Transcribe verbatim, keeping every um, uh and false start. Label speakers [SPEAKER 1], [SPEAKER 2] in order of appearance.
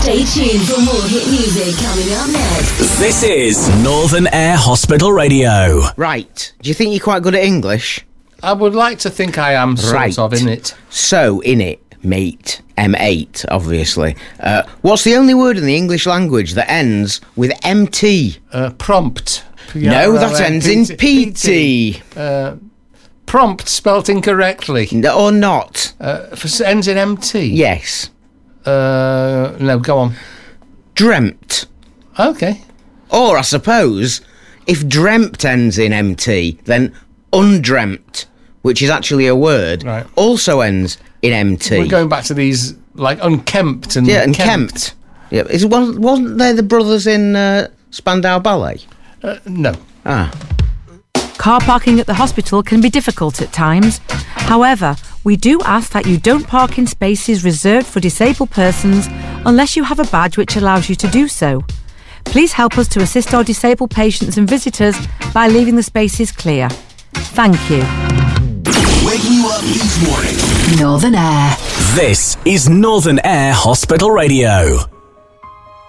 [SPEAKER 1] Stay tuned for more hit music coming up next.
[SPEAKER 2] This is Northern Air Hospital Radio.
[SPEAKER 3] Right. Do you think you're quite good at English?
[SPEAKER 4] I would like to think I am sort
[SPEAKER 3] Right.
[SPEAKER 4] of in it.
[SPEAKER 3] So, in it, mate. M eight, obviously. Uh, what's the only word in the English language that ends with M T?
[SPEAKER 4] Uh, prompt.
[SPEAKER 3] No, that ends in P T.
[SPEAKER 4] Uh, prompt spelt incorrectly.
[SPEAKER 3] No, or not.
[SPEAKER 4] Uh, for, ends in M T.
[SPEAKER 3] Yes.
[SPEAKER 4] Uh, no, go on.
[SPEAKER 3] Dreamt.
[SPEAKER 4] Okay.
[SPEAKER 3] Or, I suppose, if dreamt ends in M T, then undreamt, which is actually a word,
[SPEAKER 4] Right.
[SPEAKER 3] also ends in M T.
[SPEAKER 4] We're going back to these, like, unkempt and
[SPEAKER 3] Yeah, and
[SPEAKER 4] kempt.
[SPEAKER 3] Kempt. Yeah, is, wasn't, wasn't they the brothers in uh, Spandau Ballet?
[SPEAKER 4] Uh, no.
[SPEAKER 3] Ah.
[SPEAKER 5] Car parking at the hospital can be difficult at times. However, we do ask that you don't park in spaces reserved for disabled persons unless you have a badge which allows you to do so. Please help us to assist our disabled patients and visitors by leaving the spaces clear. Thank you.
[SPEAKER 2] Waking you up each morning.
[SPEAKER 1] Northern Air.
[SPEAKER 2] This is Northern Air Hospital Radio.